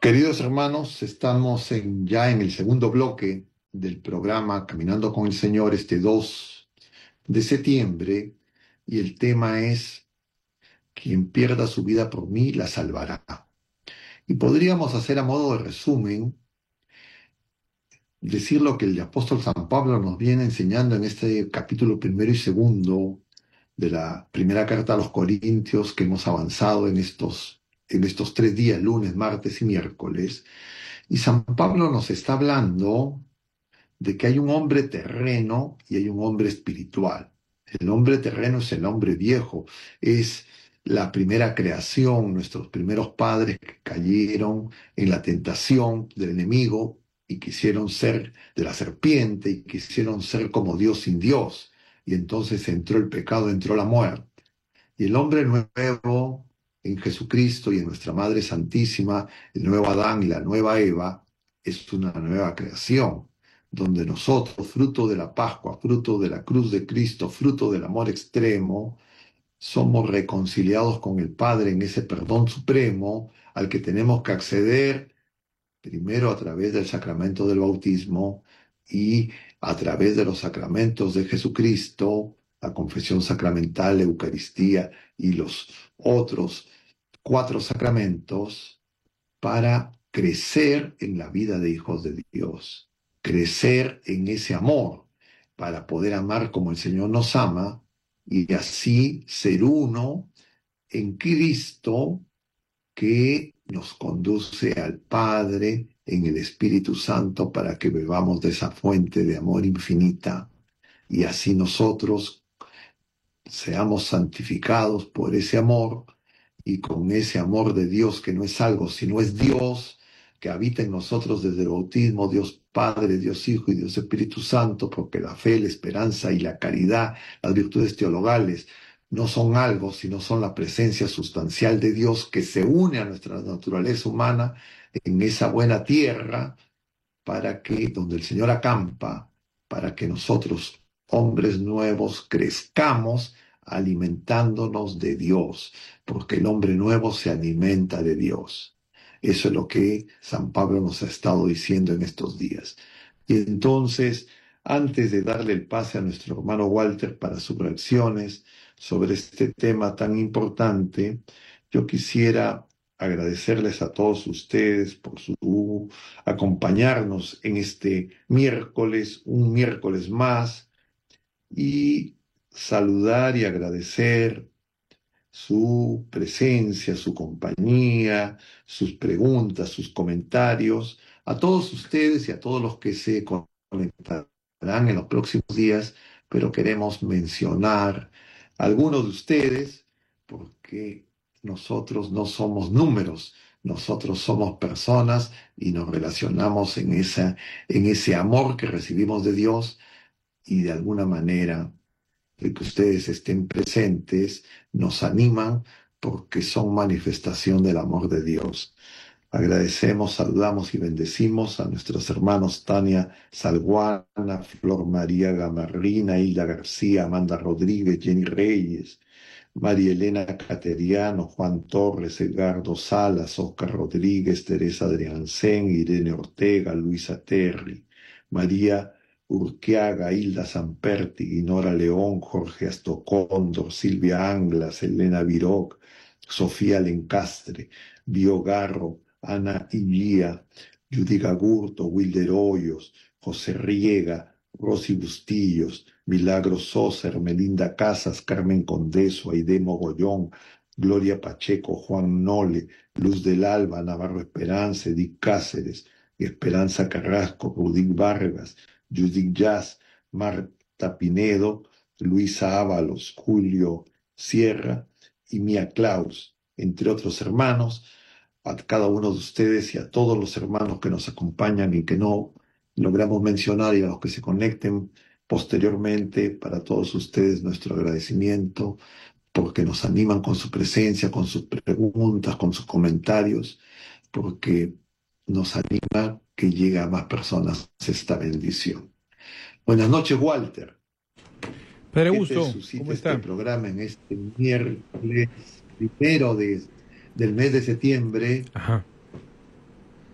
Queridos hermanos, estamos ya en el segundo bloque del programa Caminando con el Señor, este 2 de septiembre, y el tema es: quien pierda su vida por mí, la salvará. Y podríamos hacer a modo de resumen, decir lo que el apóstol San Pablo nos viene enseñando en este capítulo primero y segundo de la primera carta a los Corintios, que hemos avanzado en estos 3 días, lunes, martes y miércoles. Y San Pablo nos está hablando de que hay un hombre terreno y hay un hombre espiritual. El hombre terreno es el hombre viejo, es la primera creación, nuestros primeros padres que cayeron en la tentación del enemigo y quisieron ser de la serpiente y quisieron ser como Dios sin Dios. Y entonces entró el pecado, entró la muerte. Y el hombre nuevo en Jesucristo y en nuestra Madre Santísima, el nuevo Adán y la nueva Eva, es una nueva creación, donde nosotros, fruto de la Pascua, fruto de la cruz de Cristo, fruto del amor extremo, somos reconciliados con el Padre en ese perdón supremo al que tenemos que acceder primero a través del sacramento del bautismo y a través de los sacramentos de Jesucristo, la confesión sacramental, la Eucaristía y los otros 4 sacramentos, para crecer en la vida de hijos de Dios, crecer en ese amor, para poder amar como el Señor nos ama y así ser uno en Cristo, que nos conduce al Padre en el Espíritu Santo, para que bebamos de esa fuente de amor infinita y así nosotros seamos santificados por ese amor, y con ese amor de Dios, que no es algo, sino es Dios que habita en nosotros desde el bautismo, Dios Padre, Dios Hijo y Dios Espíritu Santo, porque la fe, la esperanza y la caridad, las virtudes teologales, no son algo, sino son la presencia sustancial de Dios que se une a nuestra naturaleza humana en esa buena tierra, para que, donde el Señor acampa, para que nosotros, hombres nuevos, crezcamos alimentándonos de Dios, porque el hombre nuevo se alimenta de Dios. Eso es lo que San Pablo nos ha estado diciendo en estos días. Y entonces, antes de darle el pase a nuestro hermano Walter para sus reacciones sobre este tema tan importante, yo quisiera agradecerles a todos ustedes por su acompañarnos en este miércoles, un miércoles más, y saludar y agradecer su presencia, su compañía, sus preguntas, sus comentarios, a todos ustedes y a todos los que se conectarán en los próximos días, pero queremos mencionar a algunos de ustedes porque nosotros no somos números, nosotros somos personas y nos relacionamos en ese amor que recibimos de Dios, y de alguna manera el que ustedes estén presentes nos animan, porque son manifestación del amor de Dios. Agradecemos, saludamos y bendecimos a nuestros hermanos Tania Salguana, Flor María Gamarrina, Hilda García, Amanda Rodríguez, Jenny Reyes, María Elena Cateriano, Juan Torres, Edgardo Salas, Oscar Rodríguez, Teresa Adriancén, Irene Ortega, Luisa Terry, María Urquiaga, Hilda Samperti, Guinora León, Jorge Astocóndor, Silvia Anglas, Elena Viroc, Sofía Lencastre, Bio Garro, Ana Illía, Judy Gurto, Wilder Hoyos, José Riega, Rosy Bustillos, Milagros Sosa, Melinda Casas, Carmen Condeso, Aide Mogollón, Gloria Pacheco, Juan Nole, Luz del Alba, Navarro Esperanza, Edith Cáceres, Esperanza Carrasco, Rudic Vargas, Judith Jazz, Marta Pinedo, Luisa Ábalos, Julio Sierra y Mía Claus, entre otros hermanos. A cada uno de ustedes y a todos los hermanos que nos acompañan y que no logramos mencionar, y a los que se conecten posteriormente, para todos ustedes nuestro agradecimiento, porque nos animan con su presencia, con sus preguntas, con sus comentarios, porque nos anima que llegue a más personas esta bendición. Buenas noches, Walter. Padre ¿Qué te Augusto, suscita ¿cómo este está? programa en este miércoles primero del mes de septiembre? Ajá.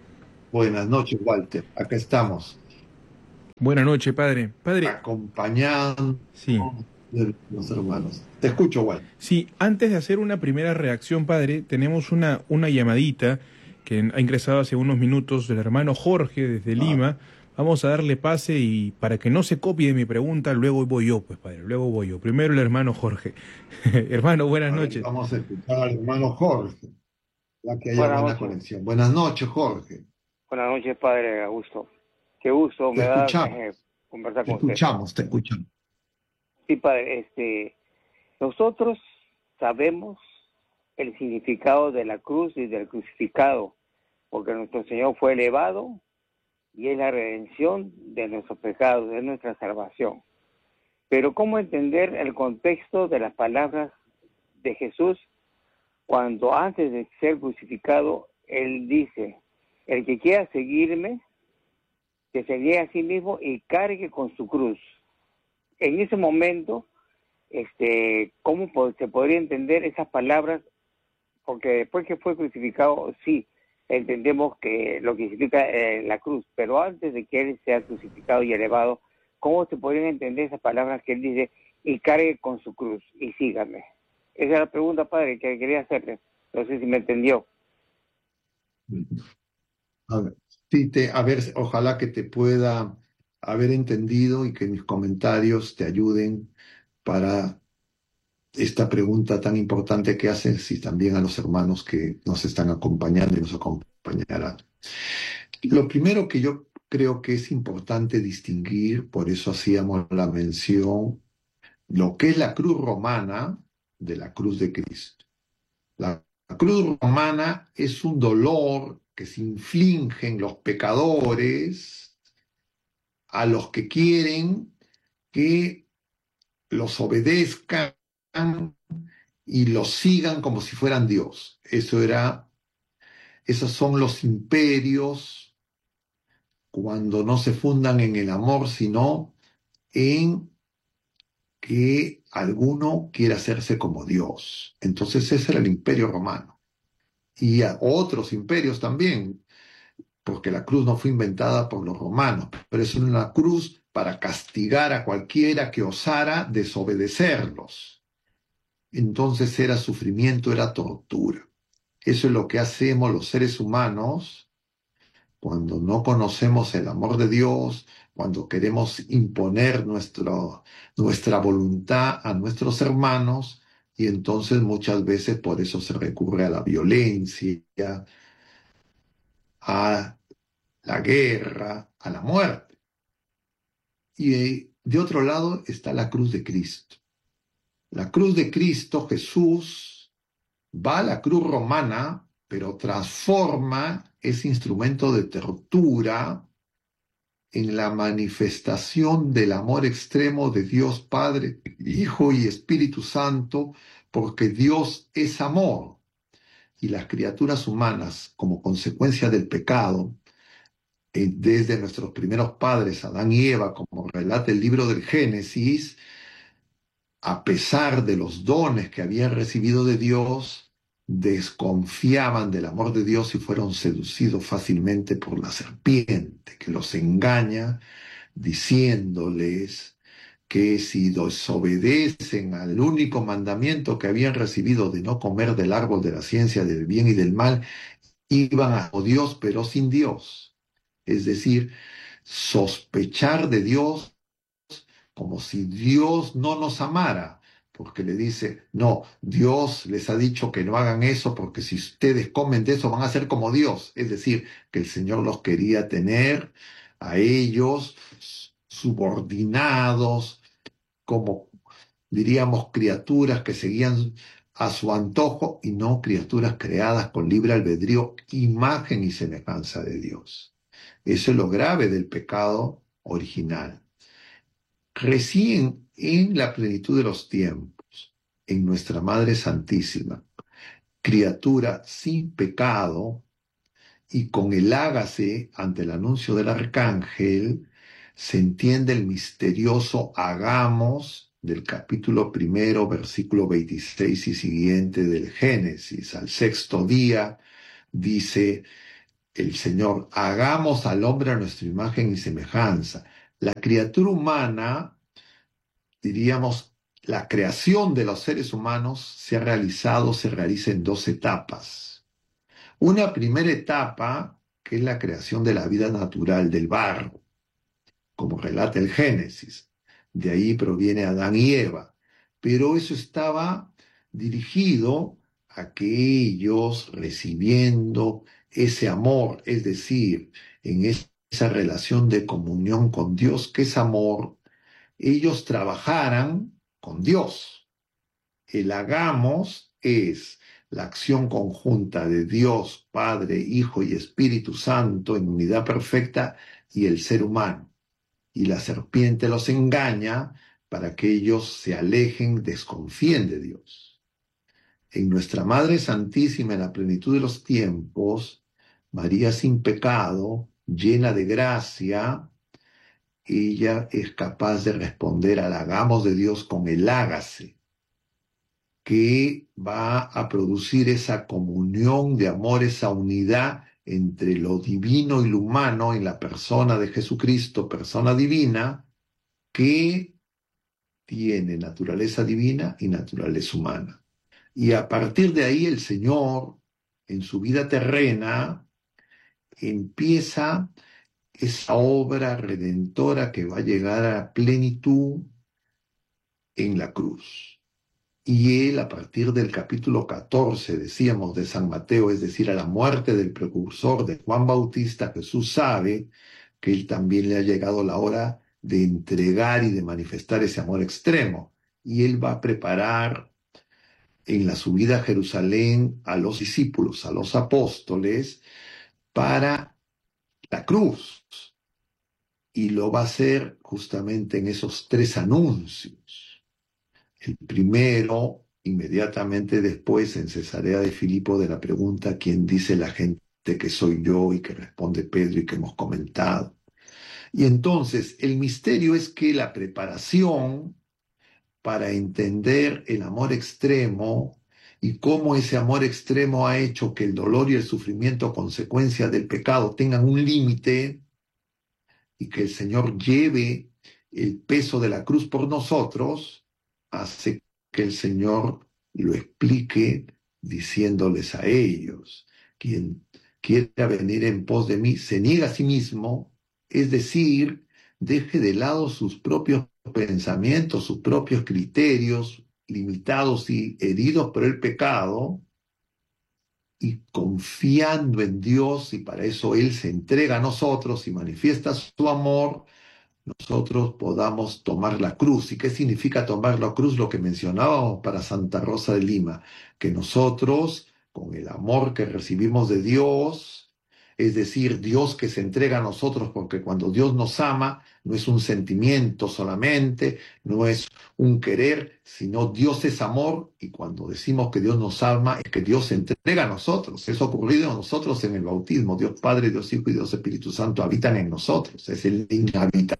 Buenas noches, Walter. Acá estamos, Buenas noches, padre. Padre, acompañando sí, de los hermanos. Te escucho, Walter. sí, antes de hacer una primera reacción, padre, tenemos una llamadita que ha ingresado hace unos minutos del hermano Jorge desde Ah, Lima. Vamos a darle pase y para que no se copie de mi pregunta, luego voy yo, pues, padre, luego voy yo. Primero el hermano Jorge. Hermano, buenas a ver, noches. vamos a escuchar al hermano Jorge, ya que haya Buenas buena noches, conexión. Buenas noches, Jorge. buenas noches, padre Augusto. Qué gusto Te me da escuchamos, conversar te con usted. escuchamos, te escuchamos. Sí, padre, nosotros sabemos el significado de la cruz y del crucificado, porque nuestro Señor fue elevado y es la redención de nuestros pecados, de nuestra salvación. Pero ¿cómo entender el contexto de las palabras de Jesús cuando antes de ser crucificado, Él dice, el que quiera seguirme, que se niegue a sí mismo y cargue con su cruz? En ese momento, ¿cómo se podría entender esas palabras? Porque después que fue crucificado, sí, entendemos que lo que significa la cruz, pero antes de que él sea crucificado y elevado, ¿cómo se podrían entender esas palabras que él dice, y cargue con su cruz y sígame? Esa es la pregunta, padre, que quería hacerle. No sé si me entendió. A ver, sí, a ver, ojalá que te pueda haber entendido y que mis comentarios te ayuden para esta pregunta tan importante que haces y también a los hermanos que nos están acompañando y nos acompañarán. Lo primero que yo creo que es importante distinguir, por eso hacíamos la mención, lo que es la cruz romana de la cruz de Cristo. La cruz romana es un dolor que se infligen los pecadores a los que quieren que los obedezcan y los sigan como si fueran Dios. Esos son los imperios cuando no se fundan en el amor, sino en que alguno quiere hacerse como Dios. Entonces ese era el imperio romano. Y a otros imperios también, porque la cruz no fue inventada por los romanos, pero es una cruz para castigar a cualquiera que osara desobedecerlos. Entonces era sufrimiento, era tortura. Eso es lo que hacemos los seres humanos cuando no conocemos el amor de Dios, cuando queremos imponer nuestra voluntad a nuestros hermanos, y entonces muchas veces por eso se recurre a la violencia, a la guerra, a la muerte. Y de otro lado está la cruz de Cristo. La cruz de Cristo, Jesús, va a la cruz romana, pero transforma ese instrumento de tortura en la manifestación del amor extremo de Dios Padre, Hijo y Espíritu Santo, porque Dios es amor y las criaturas humanas, como consecuencia del pecado, desde nuestros primeros padres, Adán y Eva, como relata el libro del Génesis, a pesar de los dones que habían recibido de Dios, desconfiaban del amor de Dios y fueron seducidos fácilmente por la serpiente que los engaña diciéndoles que si desobedecen al único mandamiento que habían recibido de no comer del árbol de la ciencia del bien y del mal, iban a Dios pero sin Dios. Es decir, sospechar de Dios como si Dios no nos amara, porque le dice, no, Dios les ha dicho que no hagan eso porque si ustedes comen de eso van a ser como Dios. Es decir, que el Señor los quería tener a ellos subordinados, como diríamos criaturas que seguían a su antojo y no criaturas creadas con libre albedrío, imagen y semejanza de Dios. Eso es lo grave del pecado original. Recién en la plenitud de los tiempos, en nuestra Madre Santísima, criatura sin pecado, y con el hágase ante el anuncio del arcángel, se entiende el misterioso hagamos del capítulo primero, versículo 26 y siguiente del Génesis. Al sexto día dice, el Señor, hagamos al hombre a nuestra imagen y semejanza. La criatura humana, diríamos, la creación de los seres humanos se realiza en dos etapas. Una primera etapa, que es la creación de la vida natural del barro, como relata el Génesis. De ahí proviene Adán y Eva. Pero eso estaba dirigido a que ellos, recibiendo ese amor, es decir, en esa relación de comunión con Dios, que es amor, ellos trabajaran con Dios. El hagamos es la acción conjunta de Dios, Padre, Hijo y Espíritu Santo en unidad perfecta y el ser humano. Y la serpiente los engaña para que ellos se alejen, desconfíen de Dios. En nuestra Madre Santísima, en la plenitud de los tiempos, María sin pecado, llena de gracia, ella es capaz de responder al hagamos de Dios con el hágase, que va a producir esa comunión de amor, esa unidad entre lo divino y lo humano en la persona de Jesucristo, persona divina, que tiene naturaleza divina y naturaleza humana. Y a partir de ahí el Señor, en su vida terrena, empieza esa obra redentora que va a llegar a plenitud en la cruz. Y él, a partir del capítulo 14, decíamos, de San Mateo, es decir, a la muerte del precursor de Juan Bautista, Jesús sabe que él también le ha llegado la hora de entregar y de manifestar ese amor extremo. Y él va a preparar en la subida a Jerusalén a los discípulos, a los apóstoles, para la cruz. Y lo va a hacer justamente en esos tres anuncios. El primero, inmediatamente después, en Cesarea de Filipo, de la pregunta ¿quién dice la gente que soy yo? Y que responde Pedro y que hemos comentado. Y entonces el misterio es que la preparación para entender el amor extremo y cómo ese amor extremo ha hecho que el dolor y el sufrimiento consecuencia del pecado tengan un límite y que el Señor lleve el peso de la cruz por nosotros, hace que el Señor lo explique diciéndoles a ellos: quien quiera venir en pos de mí, se niega a sí mismo, es decir, deje de lado sus propios pensamientos, sus propios criterios, limitados y heridos por el pecado, y confiando en Dios, y para eso Él se entrega a nosotros y manifiesta su amor, nosotros podamos tomar la cruz. ¿Y qué significa tomar la cruz? Lo que mencionábamos para Santa Rosa de Lima, que nosotros, con el amor que recibimos de Dios, es decir, Dios que se entrega a nosotros, porque cuando Dios nos ama, no es un sentimiento solamente, no es un querer, sino Dios es amor, y cuando decimos que Dios nos ama, es que Dios se entrega a nosotros. Eso ha ocurrido en nosotros en el bautismo. Dios Padre, Dios Hijo y Dios Espíritu Santo habitan en nosotros, es el inhabitable.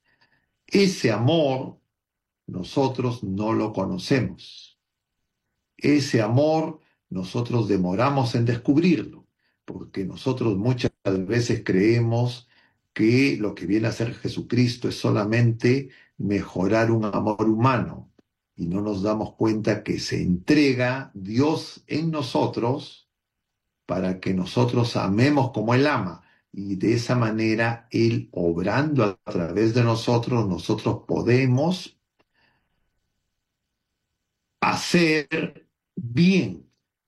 Ese amor nosotros no lo conocemos. Ese amor nosotros demoramos en descubrirlo, porque nosotros muchas veces creemos que lo que viene a hacer Jesucristo es solamente mejorar un amor humano, y no nos damos cuenta que se entrega Dios en nosotros para que nosotros amemos como Él ama. Y de esa manera, Él obrando a través de nosotros, nosotros podemos hacer bien.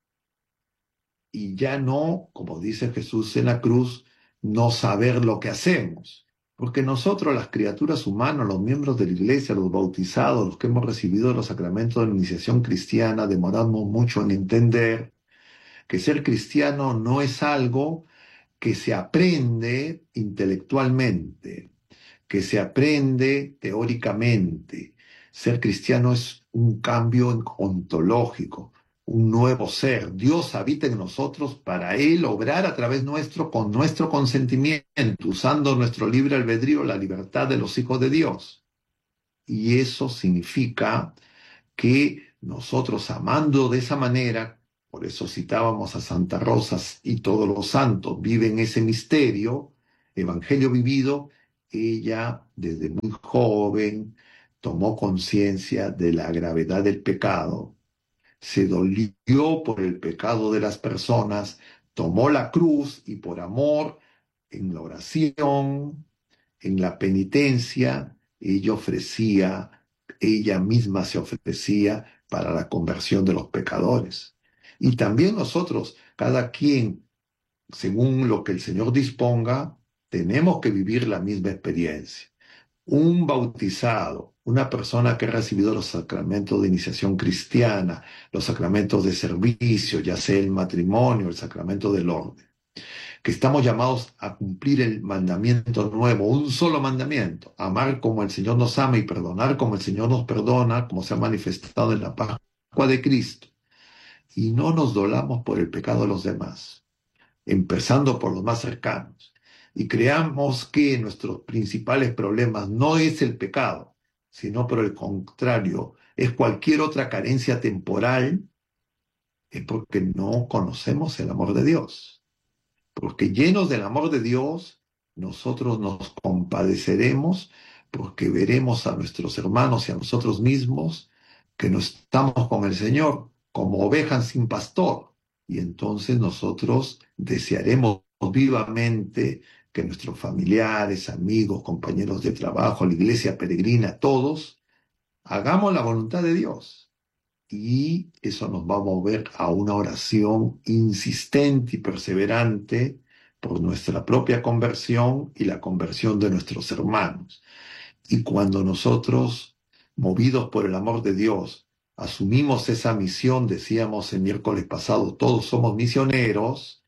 Y ya no, como dice Jesús en la cruz, no saber lo que hacemos. Porque nosotros, las criaturas humanas, los miembros de la iglesia, los bautizados, los que hemos recibido los sacramentos de la iniciación cristiana, demoramos mucho en entender que ser cristiano no es algo que se aprende intelectualmente, que se aprende teóricamente. Ser cristiano es un cambio ontológico, un nuevo ser. Dios habita en nosotros para Él obrar a través nuestro con nuestro consentimiento, usando nuestro libre albedrío, la libertad de los hijos de Dios. Y eso significa que nosotros, amando de esa manera, Por eso citábamos a Santa Rosa y todos los santos viven ese misterio, evangelio vivido. Ella, desde muy joven, tomó conciencia de la gravedad del pecado, se dolió por el pecado de las personas, tomó la cruz y por amor, en la oración, en la penitencia, ella misma se ofrecía para la conversión de los pecadores. Y también nosotros, cada quien, según lo que el Señor disponga, tenemos que vivir la misma experiencia. Un bautizado, una persona que ha recibido los sacramentos de iniciación cristiana, los sacramentos de servicio, ya sea el matrimonio, el sacramento del orden, que estamos llamados a cumplir el mandamiento nuevo, un solo mandamiento: amar como el Señor nos ama y perdonar como el Señor nos perdona, como se ha manifestado en la Pascua de Cristo. Y no nos dolamos por el pecado de los demás, empezando por los más cercanos. Y creamos que nuestros principales problemas no es el pecado, sino por el contrario, es cualquier otra carencia temporal, es porque no conocemos el amor de Dios. Porque llenos del amor de Dios, nosotros nos compadeceremos, porque veremos a nuestros hermanos y a nosotros mismos que no estamos con el Señor, como ovejas sin pastor. Y entonces nosotros desearemos vivamente que nuestros familiares, amigos, compañeros de trabajo, la iglesia peregrina, todos, hagamos la voluntad de Dios. Y eso nos va a mover a una oración insistente y perseverante por nuestra propia conversión y la conversión de nuestros hermanos. Y cuando nosotros, movidos por el amor de Dios, asumimos esa misión, decíamos el miércoles pasado, todos somos misioneros,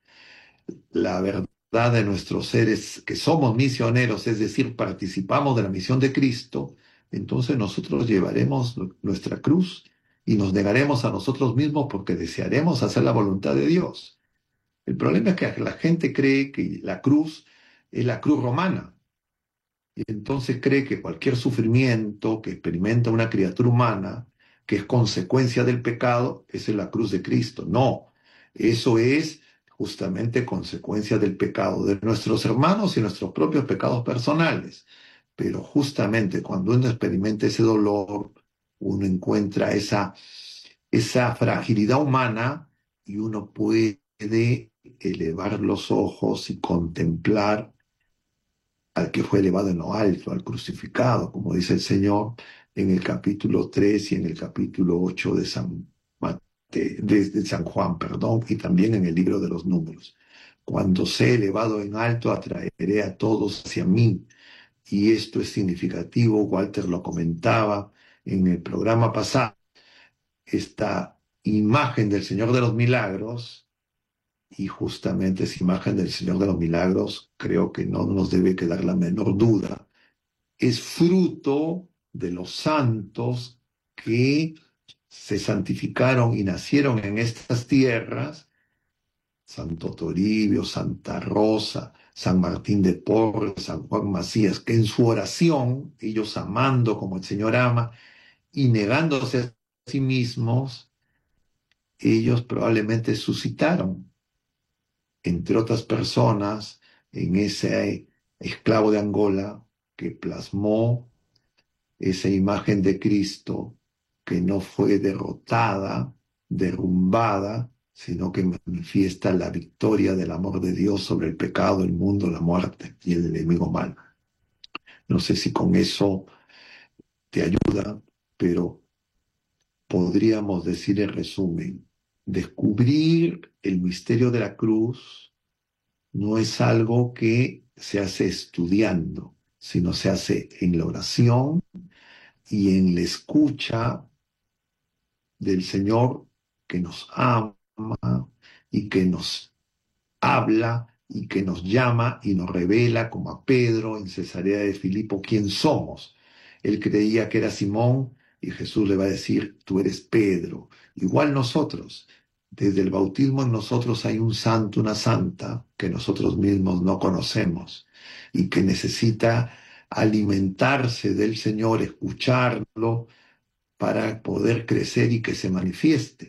la verdad de nuestros seres que somos misioneros, es decir, participamos de la misión de Cristo, entonces nosotros llevaremos nuestra cruz y nos negaremos a nosotros mismos porque desearemos hacer la voluntad de Dios. El problema es que la gente cree que la cruz es la cruz romana, y entonces cree que cualquier sufrimiento que experimenta una criatura humana, que es consecuencia del pecado, esa es la cruz de Cristo. No, eso es justamente consecuencia del pecado de nuestros hermanos y nuestros propios pecados personales. Pero justamente cuando uno experimenta ese dolor, uno encuentra esa fragilidad humana y uno puede elevar los ojos y contemplar al que fue elevado en lo alto, al crucificado, como dice el Señor en el capítulo 3 y en el capítulo 8 de de San Juan, perdón, y también en el libro de los Números. Cuando sea elevado en alto, atraeré a todos hacia mí. Y esto es significativo, Walter lo comentaba en el programa pasado, esta imagen del Señor de los Milagros. Y justamente esa imagen del Señor de los Milagros, creo que no nos debe quedar la menor duda, es fruto de los santos que se santificaron y nacieron en estas tierras: Santo Toribio, Santa Rosa, San Martín de Porres, San Juan Macías, que en su oración, ellos amando como el Señor ama y negándose a sí mismos, ellos probablemente suscitaron, entre otras personas, en ese esclavo de Angola que plasmó esa imagen de Cristo que no fue derrotada, derrumbada, sino que manifiesta la victoria del amor de Dios sobre el pecado, el mundo, la muerte y el enemigo mal. No sé si con eso te ayuda, pero podríamos decir en resumen, descubrir el misterio de la cruz no es algo que se hace estudiando, sino se hace en la oración y en la escucha del Señor, que nos ama y que nos habla y que nos llama y nos revela, como a Pedro en Cesarea de Filipo, quién somos. Él creía que era Simón y Jesús le va a decir: tú eres Pedro. Igual nosotros, desde el bautismo en nosotros hay un santo, una santa que nosotros mismos no conocemos y que necesita alimentarse del Señor, escucharlo para poder crecer y que se manifieste.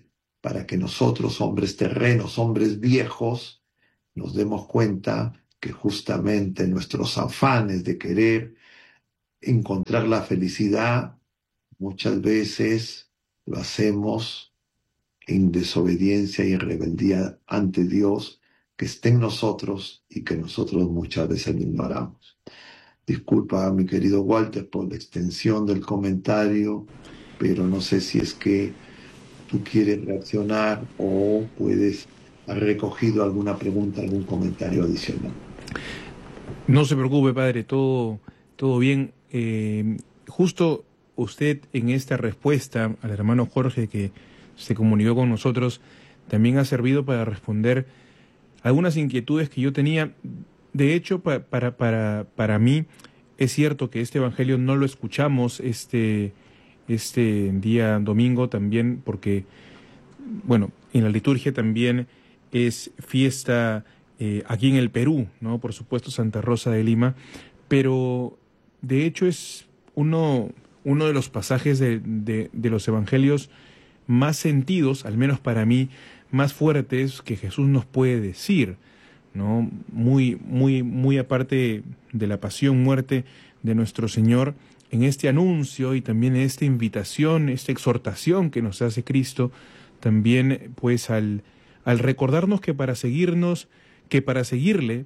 para que nosotros, hombres terrenos, hombres viejos, nos demos cuenta que justamente nuestros afanes de querer encontrar la felicidad, muchas veces lo hacemos en desobediencia y en rebeldía ante Dios, que esté en nosotros y que nosotros muchas veces lo ignoramos. Disculpa, mi querido Walter, por la extensión del comentario, pero no sé si es que tú quieres reaccionar o puedes haber recogido alguna pregunta, algún comentario adicional. No se preocupe, padre, todo bien. Justo usted en esta respuesta al hermano Jorge que se comunicó con nosotros, también ha servido para responder algunas inquietudes que yo tenía. De hecho, para mí es cierto que este evangelio no lo escuchamos este día domingo también, porque, bueno, en la liturgia también es fiesta aquí en el Perú, ¿no? Por supuesto, Santa Rosa de Lima, pero de hecho es uno de los pasajes de los evangelios más sentidos, al menos para mí, más fuertes que Jesús nos puede decir, ¿no? Muy aparte de la pasión, muerte de nuestro Señor, en este anuncio y también en esta invitación, esta exhortación que nos hace Cristo, también pues al recordarnos que para seguirnos, que para seguirle,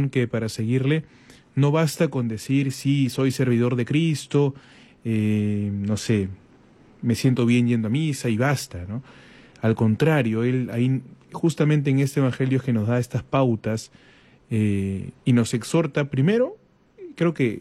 no basta con decir, sí, soy servidor de Cristo, no sé, me siento bien yendo a misa y basta, ¿no? Al contrario, él ahí, justamente en este evangelio que nos da estas pautas y nos exhorta, primero, creo que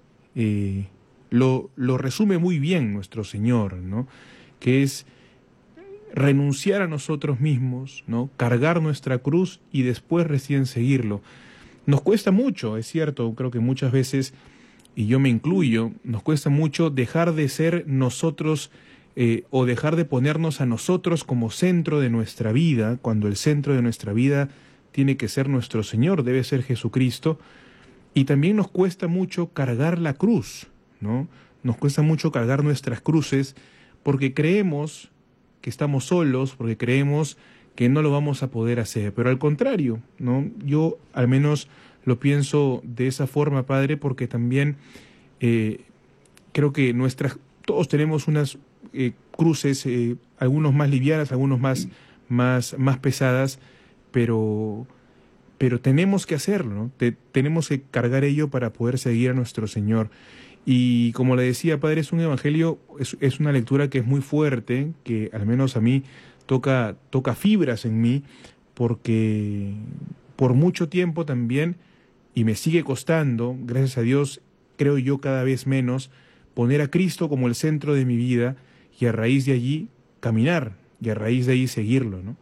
lo resume muy bien nuestro Señor, ¿no? Que es renunciar a nosotros mismos, ¿no? Cargar nuestra cruz y después recién seguirlo. Nos cuesta mucho, es cierto, creo que muchas veces, y yo me incluyo, nos cuesta mucho dejar de ser nosotros o dejar de ponernos a nosotros como centro de nuestra vida, cuando el centro de nuestra vida tiene que ser nuestro Señor, debe ser Jesucristo, y también nos cuesta mucho cargar la cruz, ¿no? Nos cuesta mucho cargar nuestras cruces porque creemos que estamos solos, porque creemos que no lo vamos a poder hacer, pero al contrario, ¿no? Yo al menos lo pienso de esa forma, Padre, porque también creo que todos tenemos unas cruces, algunos más livianas, algunos más pesadas, pero tenemos que hacerlo, ¿no? Tenemos que cargar ello para poder seguir a nuestro Señor. Y como le decía, Padre, es un evangelio, es una lectura que es muy fuerte, que al menos a mí toca fibras en mí, porque por mucho tiempo también, y me sigue costando, gracias a Dios, creo yo cada vez menos, poner a Cristo como el centro de mi vida y a raíz de allí caminar y a raíz de ahí seguirlo, ¿no?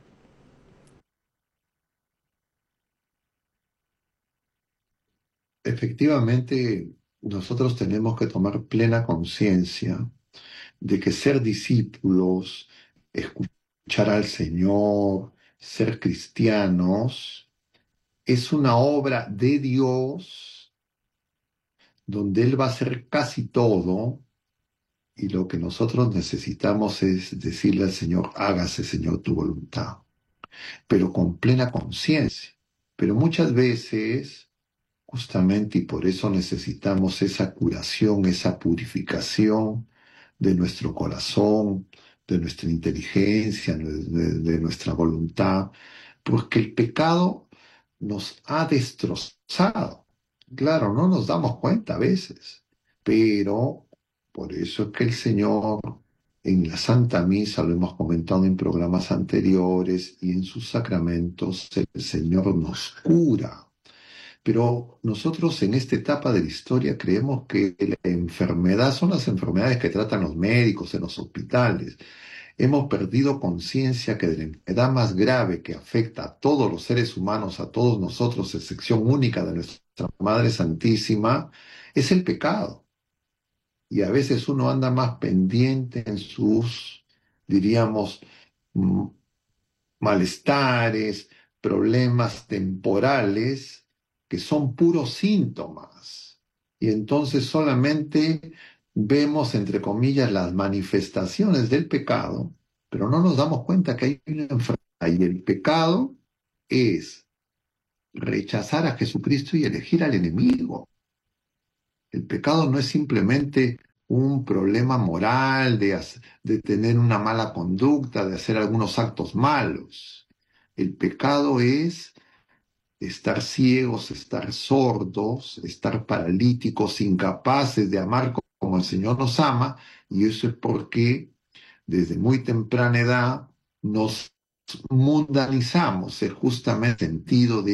Efectivamente, nosotros tenemos que tomar plena conciencia de que ser discípulos, escuchar al Señor, ser cristianos, es una obra de Dios donde Él va a hacer casi todo y lo que nosotros necesitamos es decirle al Señor, hágase, Señor, tu voluntad, pero con plena conciencia. Pero muchas veces, justamente, y por eso necesitamos esa curación, esa purificación de nuestro corazón, de nuestra inteligencia, de nuestra voluntad, porque el pecado nos ha destrozado. Claro, no nos damos cuenta a veces, pero por eso es que el Señor en la Santa Misa, lo hemos comentado en programas anteriores, y en sus sacramentos, el Señor nos cura. Pero nosotros en esta etapa de la historia creemos que la enfermedad son las enfermedades que tratan los médicos en los hospitales. Hemos perdido conciencia que de la enfermedad más grave que afecta a todos los seres humanos, a todos nosotros, excepción única de nuestra Madre Santísima, es el pecado. Y a veces uno anda más pendiente en sus, diríamos, mm, malestares, problemas temporales, que son puros síntomas. Y entonces solamente vemos, entre comillas, las manifestaciones del pecado, pero no nos damos cuenta que hay una enfermedad y el pecado es rechazar a Jesucristo y elegir al enemigo. El pecado no es simplemente un problema moral de tener una mala conducta, de hacer algunos actos malos. El pecado es estar ciegos, estar sordos, estar paralíticos, incapaces de amar como el Señor nos ama, y eso es porque desde muy temprana edad nos mundanizamos, es justamente el sentido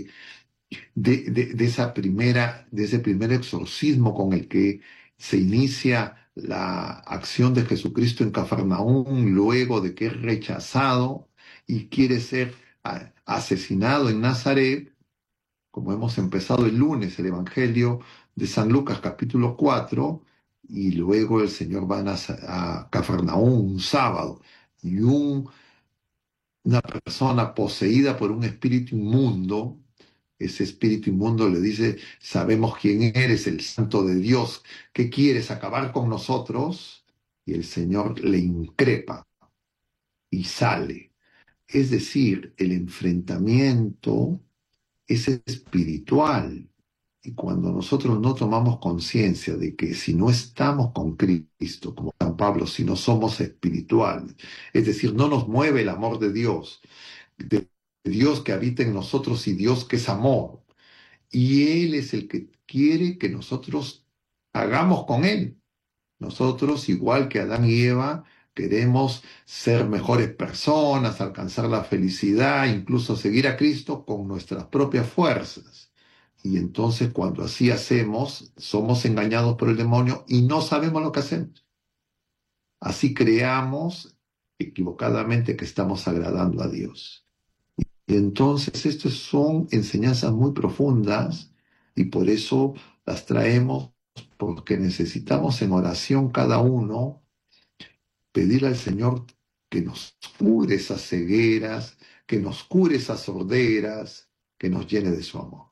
de ese primer exorcismo con el que se inicia la acción de Jesucristo en Cafarnaúm, luego de que es rechazado y quiere ser asesinado en Nazaret, como hemos empezado el lunes, el Evangelio de San Lucas capítulo 4, y luego el Señor va a Cafarnaúm un sábado, y una persona poseída por un espíritu inmundo, ese espíritu inmundo le dice, sabemos quién eres, el Santo de Dios, ¿qué quieres acabar con nosotros? Y el Señor le increpa y sale. Es decir, el enfrentamiento es espiritual. Y cuando nosotros no tomamos conciencia de que si no estamos con Cristo, como San Pablo, si no somos espirituales, es decir, no nos mueve el amor de Dios que habita en nosotros y Dios que es amor. Y Él es el que quiere que nosotros hagamos con Él. Nosotros, igual que Adán y Eva, queremos ser mejores personas, alcanzar la felicidad, incluso seguir a Cristo con nuestras propias fuerzas. Y entonces cuando así hacemos, somos engañados por el demonio y no sabemos lo que hacemos. Así creamos equivocadamente que estamos agradando a Dios. Y entonces estas son enseñanzas muy profundas y por eso las traemos, porque necesitamos en oración cada uno pedir al Señor que nos cure esas cegueras, que nos cure esas sorderas, que nos llene de su amor.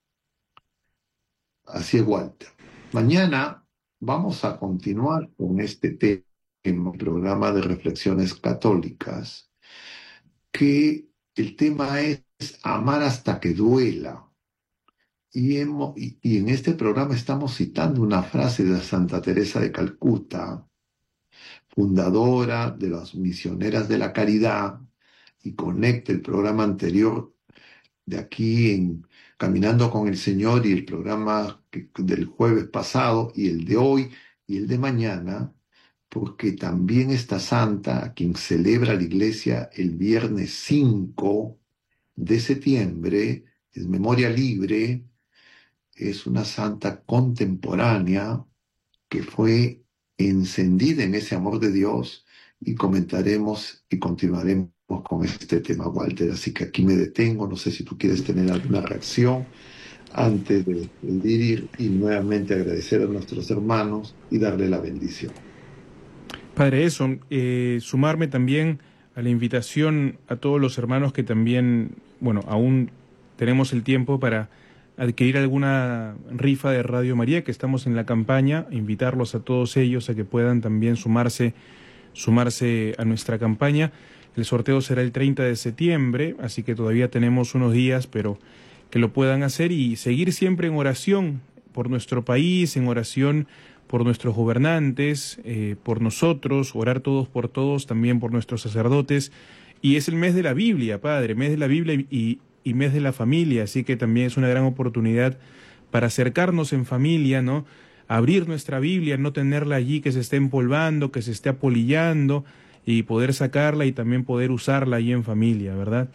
Así es, Walter. Mañana vamos a continuar con este tema en el programa de Reflexiones Católicas, que el tema es amar hasta que duela. Y en este programa estamos citando una frase de Santa Teresa de Calcuta, fundadora de las Misioneras de la Caridad, y conecta el programa anterior de aquí en Caminando con el Señor y el programa del jueves pasado y el de hoy y el de mañana, porque también esta santa, a quien celebra la Iglesia el viernes 5 de septiembre, es memoria libre, es una santa contemporánea que fue encendida en ese amor de Dios, y comentaremos y continuaremos con este tema, Walter. Así que aquí me detengo, no sé si tú quieres tener alguna reacción antes de ir y nuevamente agradecer a nuestros hermanos y darle la bendición. Padre, eso, sumarme también a la invitación a todos los hermanos que también, bueno, aún tenemos el tiempo para adquirir alguna rifa de Radio María, que estamos en la campaña, invitarlos a todos ellos a que puedan también sumarse a nuestra campaña. El sorteo será el 30 de septiembre, así que todavía tenemos unos días, pero que lo puedan hacer y seguir siempre en oración por nuestro país, en oración por nuestros gobernantes, por nosotros, orar todos por todos, también por nuestros sacerdotes. Y es el mes de la Biblia, Padre, mes de la Biblia y mes de la familia, así que también es una gran oportunidad para acercarnos en familia, ¿no? Abrir nuestra Biblia, no tenerla allí que se esté empolvando, que se esté apolillando, y poder sacarla y también poder usarla allí en familia, ¿verdad?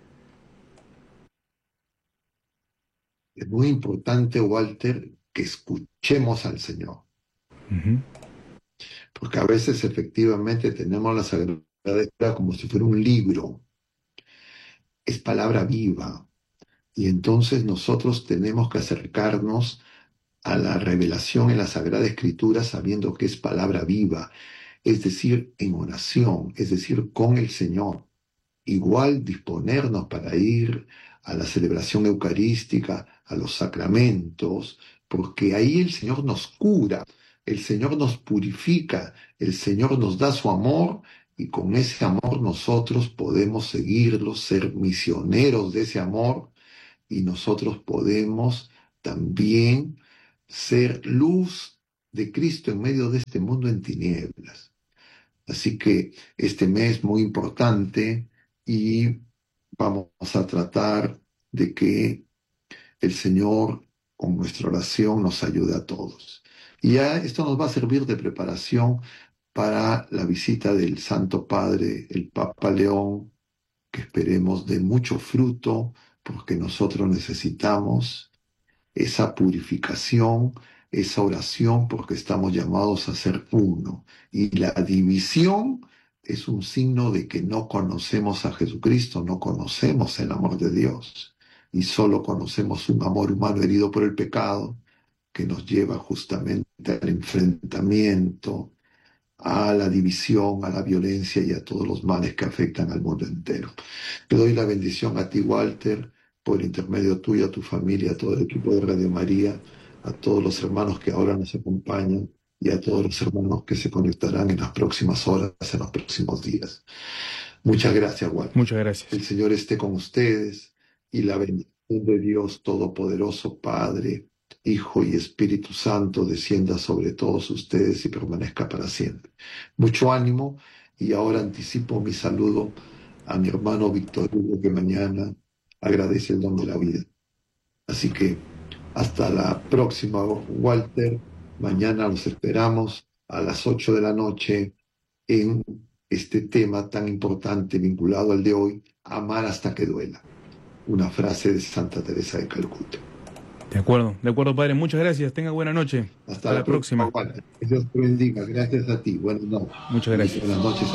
Es muy importante, Walter, que escuchemos al Señor, porque a veces efectivamente tenemos la Sagrada Escritura como si fuera un libro, es palabra viva, y entonces nosotros tenemos que acercarnos a la revelación en la Sagrada Escritura sabiendo que es palabra viva, es decir, en oración, es decir, con el Señor. Igual disponernos para ir a la celebración eucarística, a los sacramentos, porque ahí el Señor nos cura, el Señor nos purifica, el Señor nos da su amor y con ese amor nosotros podemos seguirlo, ser misioneros de ese amor, y nosotros podemos también ser luz de Cristo en medio de este mundo en tinieblas. Así que este mes muy importante y vamos a tratar de que el Señor con nuestra oración nos ayude a todos. Y ya esto nos va a servir de preparación para la visita del Santo Padre, el Papa León, que esperemos de mucho fruto, porque nosotros necesitamos esa purificación, esa oración, porque estamos llamados a ser uno. Y la división es un signo de que no conocemos a Jesucristo, no conocemos el amor de Dios, y solo conocemos un amor humano herido por el pecado, que nos lleva justamente al enfrentamiento, a la división, a la violencia y a todos los males que afectan al mundo entero. Te doy la bendición a ti, Walter, por intermedio tuyo, a tu familia, a todo el equipo de Radio María, a todos los hermanos que ahora nos acompañan y a todos los hermanos que se conectarán en las próximas horas, en los próximos días. Muchas gracias, Walter. Muchas gracias. El Señor esté con ustedes y la bendición de Dios Todopoderoso, Padre, Hijo y Espíritu Santo, descienda sobre todos ustedes y permanezca para siempre. Mucho ánimo, y ahora anticipo mi saludo a mi hermano Víctor Hugo, que mañana agradece el don de la vida. Así que hasta la próxima, Walter. Mañana los esperamos a las 8 de la noche en este tema tan importante vinculado al de hoy, amar hasta que duela. Una frase de Santa Teresa de Calcuta. De acuerdo, padre. Muchas gracias. Tenga buena noche. Hasta la próxima. Que Dios te bendiga. Gracias a ti. Buenas noches. Muchas gracias. Buenas noches.